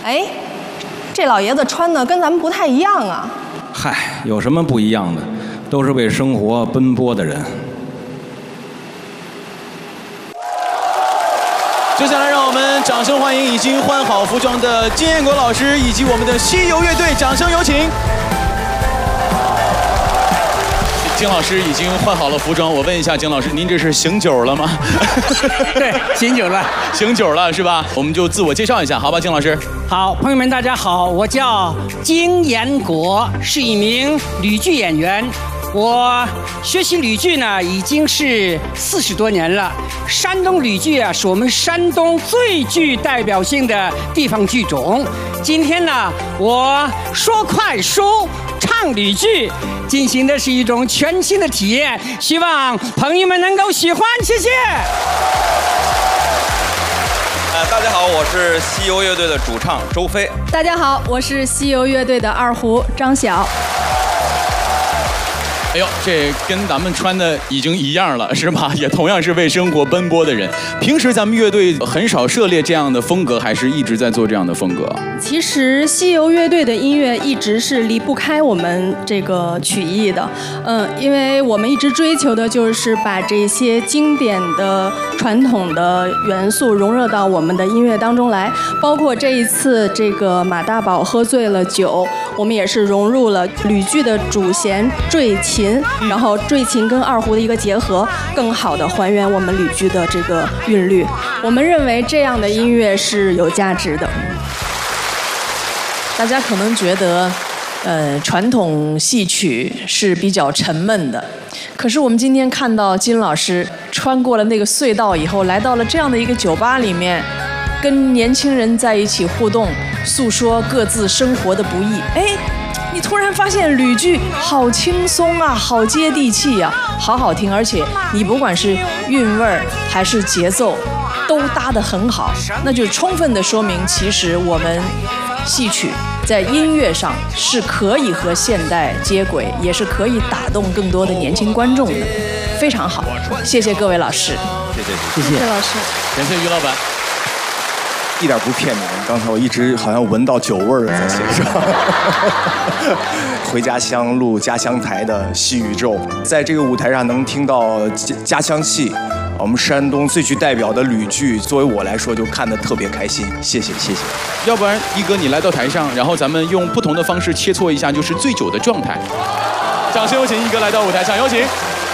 哎，这老爷子穿的跟咱们不太一样啊。 嗨，有什么不一样的？都是为生活奔波的人。 接下来，让我们掌声欢迎已经换好服装的金彦国老师以及我们的西游乐队，掌声有请。金老师已经换好了服装，我问一下金老师，您这是醒酒了吗？ 对，醒酒了， 醒酒了是吧？我们就自我介绍一下，好吧，金老师。 好，朋友们，大家好，我叫金彦国，是一名吕剧演员。我学习吕剧呢，已经是40多年了。山东吕剧啊，是我们山东最具代表性的地方剧种。今天呢，我说快书，唱吕剧，进行的是一种全新的体验，希望朋友们能够喜欢，谢谢。 大家好，我是西游乐队的主唱周飞。 大家好，我是西游乐队的二胡张晓。 哎呦，这跟咱们穿的已经一样了，是吧？也同样是为生活奔波的人。平时咱们乐队很少涉猎这样的风格，还是一直在做这样的风格？ 其实西游乐队的音乐一直是离不开我们这个曲艺的，因为我们一直追求的就是把这些经典的传统的元素融入到我们的音乐当中来，包括这一次这个马大宝喝醉了酒，我们也是融入了吕剧的主弦坠琴，然后坠琴跟二胡的一个结合，更好的还原我们吕剧的这个韵律。我们认为这样的音乐是有价值的。 大家可能觉得，传统戏曲是比较沉闷的，可是我们今天看到金老师穿过了那个隧道以后，来到了这样的一个酒吧里面，跟年轻人在一起互动，诉说各自生活的不易。哎，你突然发现吕剧好轻松啊，好接地气啊，好好听，而且你不管是韵味儿还是节奏，都搭得很好，那就充分的说明，其实我们戏曲在音乐上是可以和现代接轨，也是可以打动更多的年轻观众的，非常好。谢谢各位老师， 谢谢老师， 感谢于老板。 一点不骗你们，刚才我一直好像闻到酒味儿在身上。回家乡录家乡台的戏宇宙，在这个舞台上能听到家乡戏，我们山东最具代表的吕剧，作为我来说就看得特别开心。谢谢谢谢。 要不然一哥你来到台上，然后咱们用不同的方式切磋一下，就是醉酒的状态。掌声有请一哥来到舞台上，有请。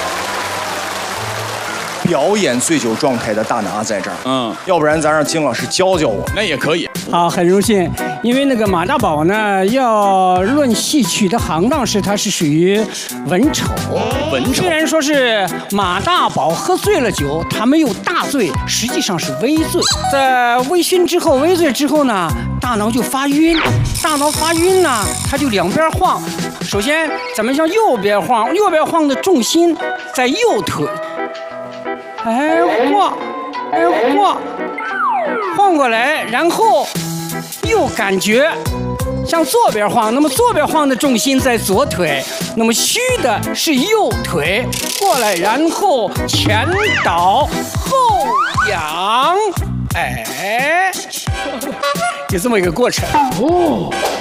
表演醉酒状态的大拿在这儿，要不然咱让金老师教教我。 那也可以。 好，很荣幸，因为那个马大宝呢，要论戏曲的行当时，他是属于文丑。虽然说是马大宝喝醉了酒，他没有大醉，实际上是微醉。在微醺之后、微醉之后呢，大脑就发晕，大脑发晕呢，他就两边晃。首先，咱们向右边晃，右边晃的重心在右腿。哎晃，哎晃，晃过来，然后又感觉向左边晃，那么左边晃的重心在左腿，那么虚的是右腿过来，然后前倒后仰，哎，就这么一个过程。哦。